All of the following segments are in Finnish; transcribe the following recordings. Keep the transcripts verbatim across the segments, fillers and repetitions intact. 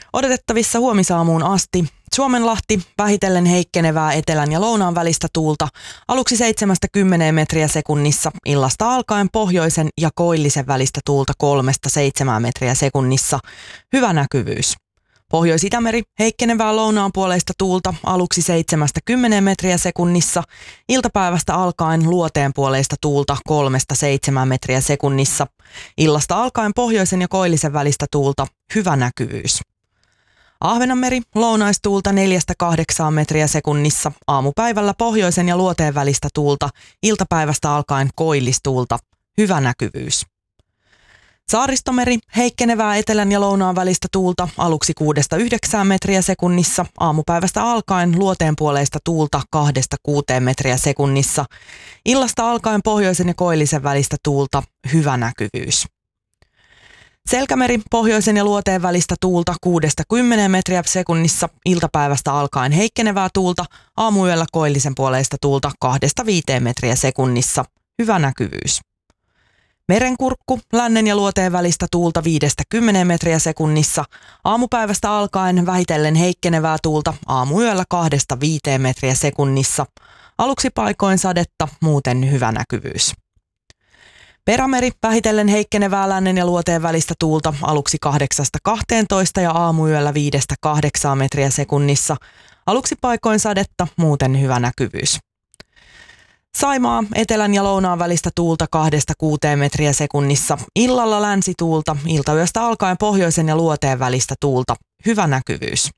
Odotettavissa huomisaamuun asti Suomenlahti, vähitellen heikkenevää etelän ja lounaan välistä tuulta, aluksi seitsemästä kymmeneen metriä sekunnissa, illasta alkaen pohjoisen ja koillisen välistä tuulta kolmesta seitsemään metriä sekunnissa, hyvä näkyvyys. Pohjois-Itämeri, heikkenevää lounaan puoleista tuulta, aluksi seitsemästä kymmeneen metriä sekunnissa, iltapäivästä alkaen luoteen puoleista tuulta kolmesta seitsemään metriä sekunnissa, illasta alkaen pohjoisen ja koillisen välistä tuulta, hyvä näkyvyys. Ahvenanmeri, lounaistuulta neljästä kahdeksaan metriä sekunnissa, aamupäivällä pohjoisen ja luoteen välistä tuulta, iltapäivästä alkaen koillistuulta, hyvä näkyvyys. Saaristomeri, heikkenevää etelän ja lounaan välistä tuulta, aluksi kuudesta yhdeksään metriä sekunnissa, aamupäivästä alkaen luoteen puoleista tuulta kahdesta kuuteen metriä sekunnissa, illasta alkaen pohjoisen ja koillisen välistä tuulta, hyvä näkyvyys. Selkämeri, pohjoisen ja luoteen välistä tuulta kuudesta kymmeneen metriä sekunnissa, iltapäivästä alkaen heikkenevää tuulta, aamuyöllä koillisen puoleista tuulta kahdesta viiteen metriä sekunnissa, hyvä näkyvyys. Merenkurkku, lännen ja luoteen välistä tuulta viidestä kymmeneen metriä sekunnissa, aamupäivästä alkaen vähitellen heikkenevää tuulta, aamuyöllä kahdesta viiteen metriä sekunnissa, aluksi paikoin sadetta, muuten hyvä näkyvyys. Perämeri, vähitellen heikkenevää lännen ja luoteen välistä tuulta, aluksi kahdeksasta kahteentoista ja aamuyöllä viidestä kahdeksaan metriä sekunnissa, aluksi paikoin sadetta, muuten hyvä näkyvyys. Saimaa, etelän ja lounaan välistä tuulta kahdesta kuuteen metriä sekunnissa, illalla länsituulta, iltayöstä alkaen pohjoisen ja luoteen välistä tuulta, hyvä näkyvyys.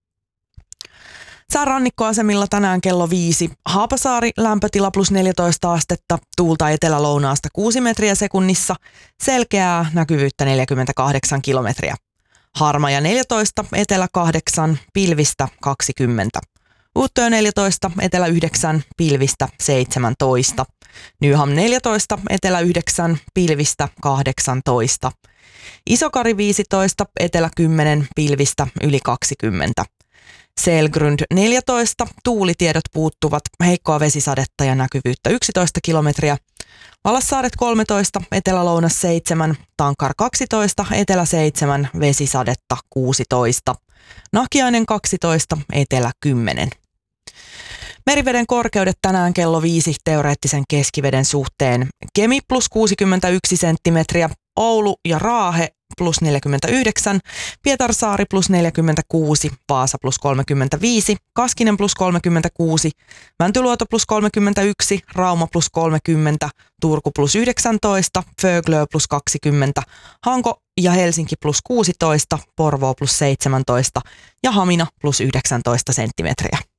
Sään rannikkoasemilla tänään kello viisi. Haapasaari, lämpötila plus neljätoista astetta, tuulta etelä-lounaasta kuusi metriä sekunnissa, selkeää näkyvyyttä neljäkymmentäkahdeksan kilometriä. Harmaja neljätoista, etelä kahdeksan, pilvistä kaksikymmentä. Uuttöö neljätoista, etelä yhdeksän, pilvistä seitsemäntoista. Nyham neljätoista, etelä yhdeksän, pilvistä kahdeksantoista. Isokari viisitoista, etelä kymmenen, pilvistä yli kaksikymmentä. Selgrund neljätoista, tuulitiedot puuttuvat, heikkoa vesisadetta ja näkyvyyttä yksitoista kilometriä. Valassaaret kolmetoista, etelä-lounas seitsemän, Tankar kaksitoista, etelä seitsemän, vesisadetta kuusitoista. Nakiainen kaksitoista, etelä kymmenen. Meriveden korkeudet tänään kello viisi teoreettisen keskiveden suhteen. Kemi plus kuusikymmentäyksi senttimetriä, Oulu ja Raahe plus neljäkymmentäyhdeksän, Pietarsaari plus neljäkymmentäkuusi, Vaasa plus kolmekymmentäviisi, Kaskinen plus kolmekymmentäkuusi, Mäntyluoto plus kolmekymmentäyksi, Rauma plus kolmekymmentä, Turku plus yhdeksäntoista, Föglö plus kaksikymmentä, Hanko ja Helsinki plus kuusitoista, Porvoo plus seitsemäntoista ja Hamina plus yhdeksäntoista senttimetriä.